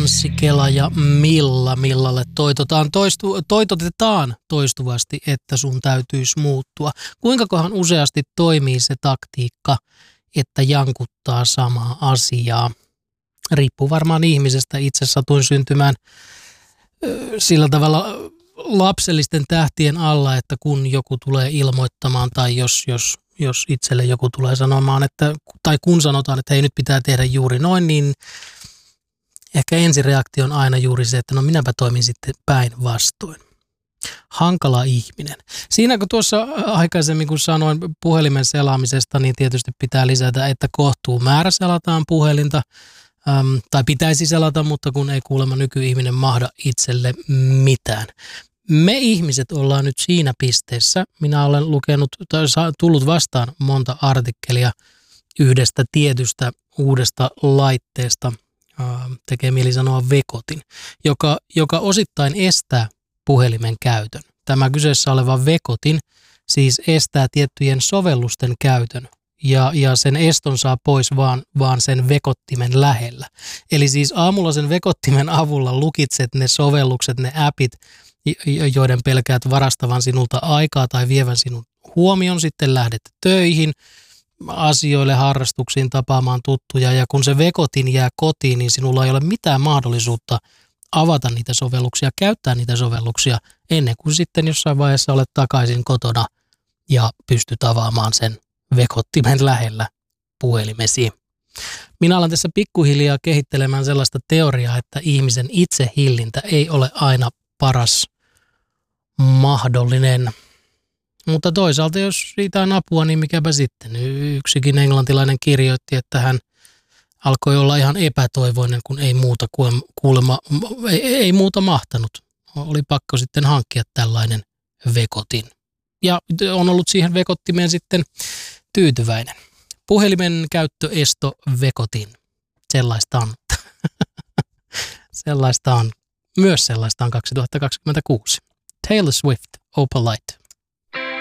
Anssi Kela ja Milla. Millalle toitotetaan toistuvasti, että sun täytyisi muuttua. Kuinkakohan useasti toimii se taktiikka, että jankuttaa samaa asiaa? Riippuu varmaan ihmisestä. Itse satuin syntymään sillä tavalla lapsellisten tähtien alla, että kun joku tulee ilmoittamaan tai jos itselle joku tulee sanomaan, tai kun sanotaan, että hei nyt pitää tehdä juuri noin, niin ehkä ensireaktio on aina juuri se, että no minäpä toimin sitten päinvastoin. Hankala ihminen. Siinä kun tuossa aikaisemmin kun sanoin puhelimen selaamisesta, niin tietysti pitää lisätä, että kohtuu määrä selataan puhelinta, tai pitäisi selata, mutta kun ei kuulemma nykyihminen mahda itselle mitään. Me ihmiset ollaan nyt siinä pisteessä. Minä olen lukenut tai tullut vastaan monta artikkelia yhdestä tietystä uudesta laitteesta, tekee mieli sanoa Vekotin, joka osittain estää puhelimen käytön. Tämä kyseessä oleva Vekotin siis estää tiettyjen sovellusten käytön ja sen eston saa pois vaan sen vekottimen lähellä. Eli siis aamulla sen vekottimen avulla lukitset ne sovellukset, ne appit, joiden pelkäät varastavan sinulta aikaa tai vievän sinun huomion, sitten lähdet töihin, asioille, harrastuksiin, tapaamaan tuttuja, ja kun se vekotin jää kotiin, niin sinulla ei ole mitään mahdollisuutta avata niitä sovelluksia, käyttää niitä sovelluksia ennen kuin sitten jossain vaiheessa olet takaisin kotona ja pystyt avaamaan sen vekottimen lähellä puhelimesi. Minä alan tässä pikkuhiljaa kehittelemään sellaista teoriaa, että ihmisen itsehillintä ei ole aina paras mahdollinen. Mutta toisaalta jos siitä on apua, niin mikäpä sitten. Yksikin englantilainen kirjoitti, että hän alkoi olla ihan epätoivoinen, kun ei muuta mahtanut. Oli pakko sitten hankkia tällainen vekotin. Ja on ollut siihen vekottimeen sitten tyytyväinen. Puhelimen käyttöesto vekotin. Sellaista on. Sellaista on. Myös sellaista on 2026. Taylor Swift, Opalite.